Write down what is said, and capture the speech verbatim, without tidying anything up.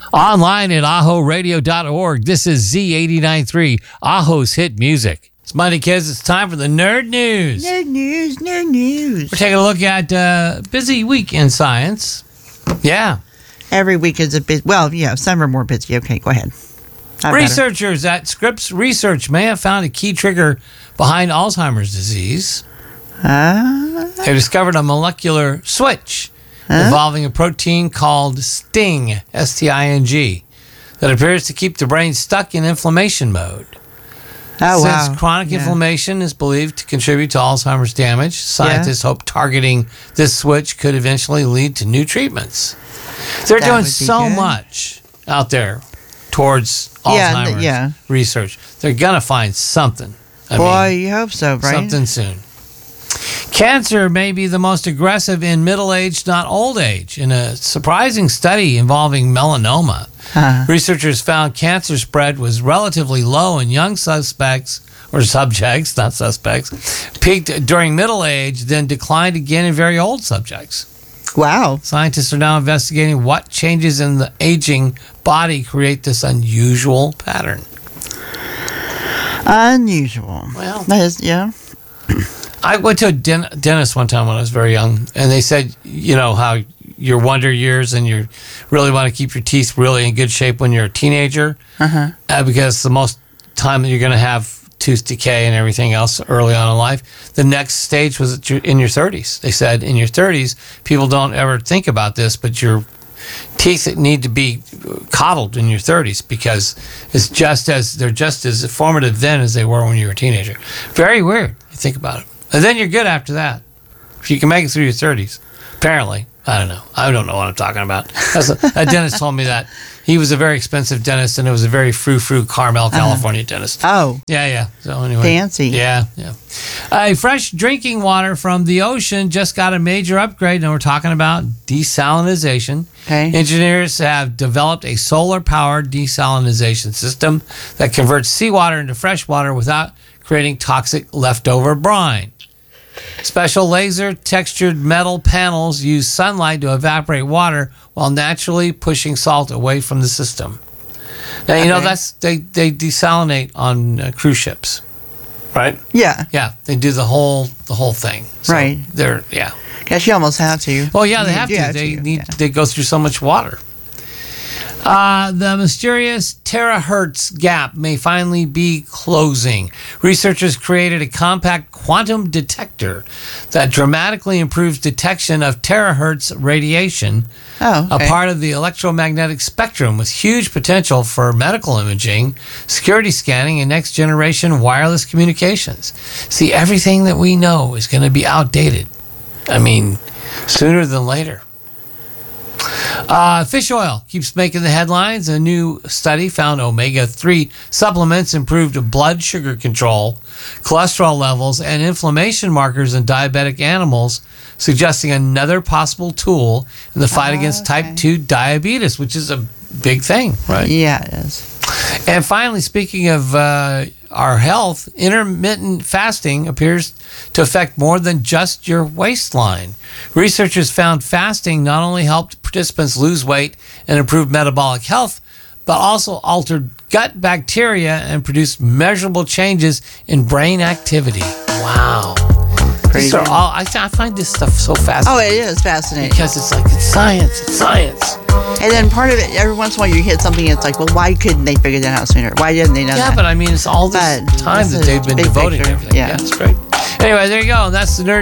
Online at aho radio dot org. This is Z eighty-nine point three, Aho's Hit Music. It's Monday, kids. It's time for the Nerd News. Nerd News, Nerd News. We're taking a look at uh, busy week in science. Yeah. Every week is a bit, well, yeah, some are more busy. Okay, go ahead. Not Researchers better. at Scripps Research may have found a key trigger behind Alzheimer's disease. Uh, They discovered a molecular switch huh? involving a protein called STING, S T I N G, that appears to keep the brain stuck in inflammation mode. Oh, Since wow. chronic yeah. inflammation is believed to contribute to Alzheimer's damage, scientists yeah. hope targeting this switch could eventually lead to new treatments. They're That doing would be so good. much out there towards Yeah, Alzheimer's th- yeah. research. They're going to find something. I Boy, mean, you hope so, right? something soon. Cancer may be the most aggressive in middle age, not old age. In a surprising study involving melanoma, Uh, researchers found cancer spread was relatively low in young suspects, or subjects, not suspects, peaked during middle age, then declined again in very old subjects. wow. Scientists are now investigating what changes in the aging body create this unusual pattern. Unusual. Well, That is, yeah. I went to a den- dentist one time when I was very young, and they said, you know, how your wonder years and you really want to keep your teeth really in good shape when you're a teenager, Uh-huh. uh, because the most time that you're going to have tooth decay and everything else early on in life. The next stage was at your- in your thirties. They said in your thirties, people don't ever think about this, but your teeth need to be coddled in your thirties because it's just as they're just as formative then as they were when you were a teenager. Very weird. You think about it. And then you're good after that. If you can make it through your thirties. Apparently. I don't know. I don't know what I'm talking about. That's a, a dentist told me that. He was a very expensive dentist, and it was a very frou-frou Carmel, California uh-huh. dentist. Oh. Yeah, yeah. So anyway. Fancy. Yeah, yeah. Uh, fresh drinking water from the ocean just got a major upgrade, and we're talking about desalinization. Okay. Engineers have developed a solar-powered desalinization system that converts seawater into fresh water without creating toxic leftover brine. Special laser textured metal panels use sunlight to evaporate water while naturally pushing salt away from the system. Now, you okay. know, that's they, they desalinate on uh, cruise ships, right? Yeah. Yeah, they do the whole the whole thing. So Right. They're yeah. Guess you almost have to. Oh yeah, they You have do to. have They to, need. yeah. They go through so much water. Uh, the mysterious terahertz gap may finally be closing. Researchers created a compact quantum detector that dramatically improves detection of terahertz radiation, Oh, okay. a part of the electromagnetic spectrum with huge potential for medical imaging, security scanning, and next-generation wireless communications. See, everything that we know is going to be outdated. I mean, sooner than later. Uh, fish oil keeps making the headlines. A new study found omega three supplements improved blood sugar control, cholesterol levels, and inflammation markers in diabetic animals, suggesting another possible tool in the fight Oh, against okay. type two diabetes, which is a big thing, right? Yeah, it is. And finally, speaking of uh, our health, intermittent fasting appears to affect more than just your waistline. Researchers found fasting not only helped participants lose weight and improve metabolic health, but also altered gut bacteria and produced measurable changes in brain activity. Wow. Pretty These are good. all, I, I find this stuff so fascinating. Oh, it is fascinating. Because it's like, it's science, it's science. And then part of it, every once in a while you hit something, it's like, well, why couldn't they figure that out sooner? Why didn't they know Yeah, that? but I mean, it's all this But time this that is they've been big devoting to picture, everything. yeah. Yeah, it's great. Anyway, there you go. That's the Nerd